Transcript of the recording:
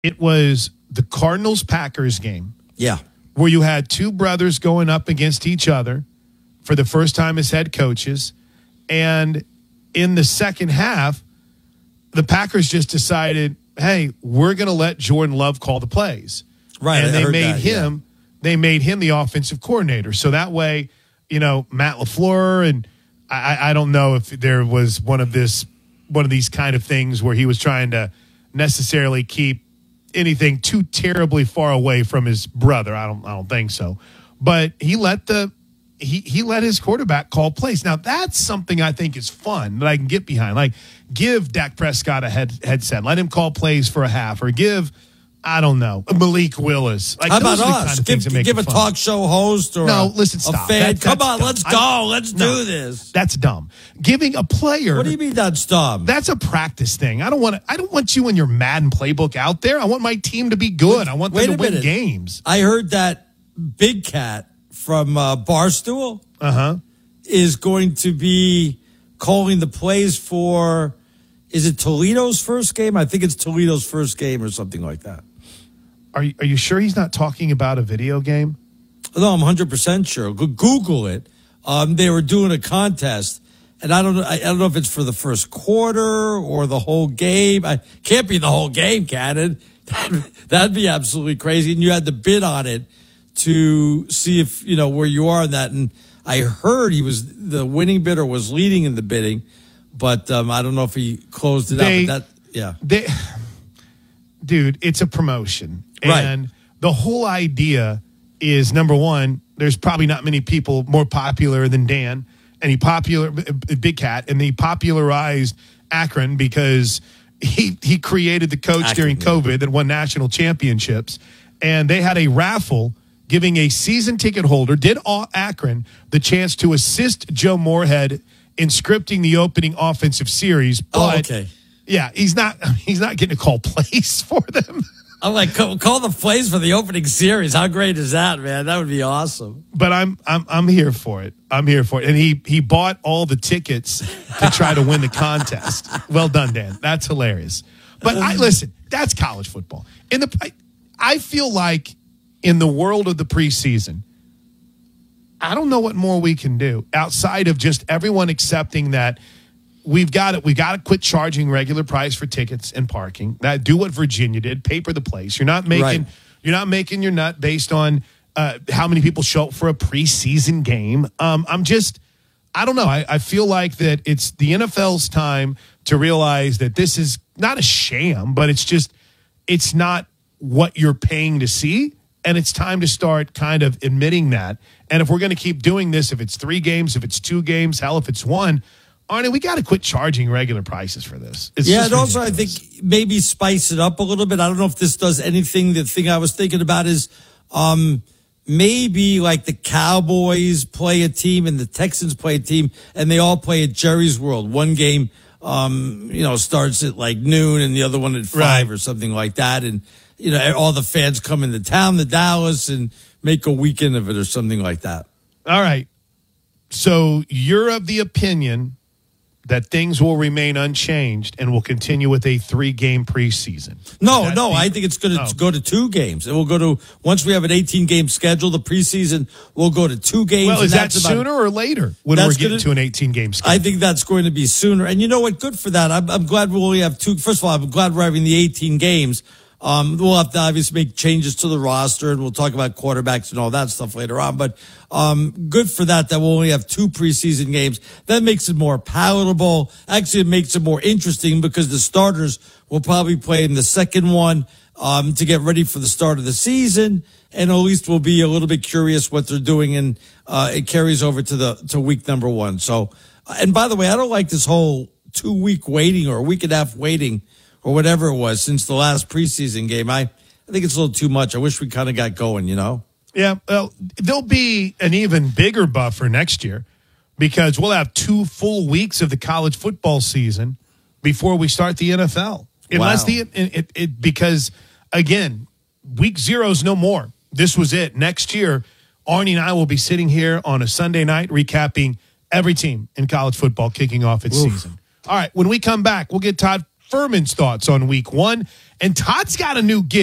It was the Cardinals-Packers game. Yeah. Where you had two brothers going up against each other for the first time as head coaches. And in the second half, the Packers just decided, hey, we're going to let Jordan Love call the plays. Right. And they made him the offensive coordinator. So that way, Matt LaFleur, and I don't know if there was one of these kind of things where he was trying to necessarily keep anything too terribly far away from his brother. I don't think so. But he let he let his quarterback call plays. Now that's something I think is fun that I can get behind. Like give Dak Prescott a headset, let him call plays for a half, or give Malik Willis. Like, how about us? Give a talk show host or stop. A fan. Come on, let's go. Let's do this. That's dumb. Giving a player. What do you mean that's dumb? That's a practice thing. I don't want you and your Madden playbook out there. I want my team to be good. I want them to win games. I heard that Big Cat from Barstool is going to be calling the plays for, is it Toledo's first game? I think it's Toledo's first game or something like that. Are you sure he's not talking about a video game? No, I'm 100% sure. Google it. They were doing a contest, and I don't know if it's for the first quarter or the whole game. I can't be the whole game, Cannon. That'd be absolutely crazy. And you had to bid on it to see if where you are in that. And I heard the winning bidder was leading in the bidding, but I don't know if he closed it out. But dude, it's a promotion. Right. And the whole idea is, number one, there's probably not many people more popular than Dan and Big Cat, and he popularized Akron because he created the coach during COVID that won national championships. And they had a raffle giving a season ticket holder, Akron, the chance to assist Joe Moorhead in scripting the opening offensive series. But yeah, he's not getting to call plays for them. I'm like, call the plays for the opening series. How great is that, man? That would be awesome. But I'm here for it. I'm here for it. And he bought all the tickets to try to win the contest. Well done, Dan. That's hilarious. But listen, that's college football. I feel like in the world of the preseason, I don't know what more we can do outside of just everyone accepting that we got to quit charging regular price for tickets and parking. Do what Virginia did, paper the place. You're not making your nut based on how many people show up for a preseason game. I don't know. I feel like that it's the NFL's time to realize that this is not a sham, but it's not what you're paying to see. And it's time to start kind of admitting that. And if we're going to keep doing this, if it's 3 games, if it's 2 games, hell, if it's 1, Arnie, we got to quit charging regular prices for this. And also I think maybe spice it up a little bit. I don't know if this does anything. The thing I was thinking about is maybe like the Cowboys play a team and the Texans play a team, and they all play at Jerry's World. One game, starts at like noon and the other one at 5 or something like that. And, all the fans come into town to Dallas and make a weekend of it or something like that. All right. So you're of the opinion that things will remain unchanged and will continue with a 3-game preseason. No, I think it's going to go to 2 games. It will go to, once we have an 18-game schedule, the preseason will go to 2 games. Well, is that sooner or later when we're getting to an 18-game schedule? I think that's going to be sooner. And you know what? Good for that. I'm glad we only have 2. First of all, I'm glad we're having the 18 games. We'll have to obviously make changes to the roster, and we'll talk about quarterbacks and all that stuff later on. But good for that we'll only have 2 preseason games. That makes it more palatable. Actually, it makes it more interesting because the starters will probably play in the second one to get ready for the start of the season, and at least we'll be a little bit curious what they're doing, and it carries over to week number 1. So, and by the way, I don't like this whole 2-week waiting or a week and a half waiting or whatever it was since the last preseason game. I think it's a little too much. I wish we kind of got going, Yeah, well, there'll be an even bigger buffer next year because we'll have 2 full weeks of the college football season before we start the NFL. Unless because, again, week 0 is no more. This was it. Next year, Arnie and I will be sitting here on a Sunday night recapping every team in college football kicking off its season. All right, when we come back, we'll get Todd Furman's thoughts on week one. And Todd's got a new gig.